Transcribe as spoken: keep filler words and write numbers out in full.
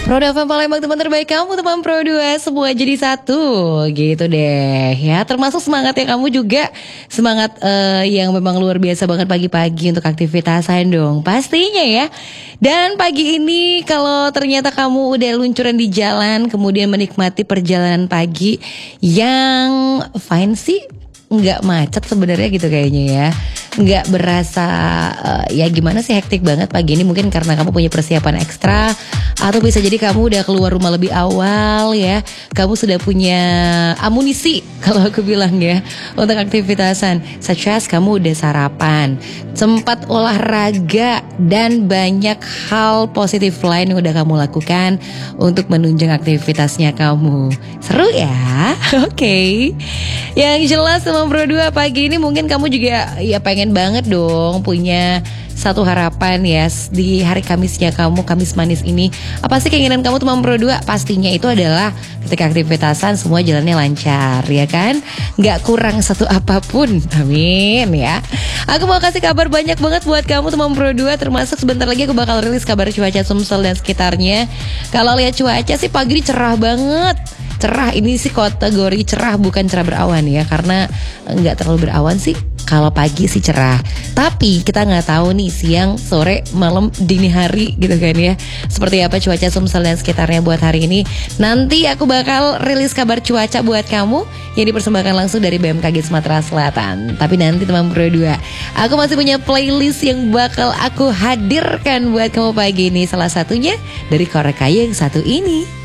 Pro dua F M Palembang, teman terbaik kamu, teman Pro dua semua jadi satu, gitu deh ya. Termasuk semangatnya kamu juga, semangat uh, yang memang luar biasa banget pagi-pagi untuk aktivitasan dong, pastinya ya. Dan pagi ini kalau ternyata kamu udah luncuran di jalan, kemudian menikmati perjalanan pagi yang fine sih, nggak macet sebenarnya gitu kayaknya ya. Nggak berasa uh, ya gimana sih, hektik banget pagi ini, mungkin karena kamu punya persiapan ekstra, atau bisa jadi kamu udah keluar rumah lebih awal ya. Kamu sudah punya amunisi kalau aku bilang ya untuk aktivitasan, such as kamu udah sarapan, sempat olahraga, dan banyak hal positif lain yang udah kamu lakukan untuk menunjang aktivitasnya kamu. Seru ya? Oke okay. Yang jelas teman Pro dua, pagi ini mungkin kamu juga ya pengen banget dong punya satu harapan ya di hari Kamisnya kamu, Kamis manis ini. Apa sih keinginan kamu teman Pro dua? Pastinya itu adalah ketika aktivitasan semua jalannya lancar ya kan, nggak kurang satu apapun, amin ya. Aku mau kasih kabar banyak banget buat kamu teman Pro dua, termasuk sebentar lagi aku bakal rilis kabar cuaca Sumsel dan sekitarnya. Kalau lihat cuaca sih pagi ini cerah banget. Cerah ini sih kategori cerah, bukan cerah berawan ya, karena nggak terlalu berawan sih. Kalau pagi sih cerah, tapi kita nggak tahu nih siang, sore, malam, dini hari gitu kan ya, seperti apa cuaca Sumsel dan sekitarnya buat hari ini. Nanti aku bakal rilis kabar cuaca buat kamu yang dipersembahkan langsung dari B M K G Sumatera Selatan. Tapi nanti teman Pro dua, aku masih punya playlist yang bakal aku hadirkan buat kamu pagi ini. Salah satunya dari Korekaya yang satu ini.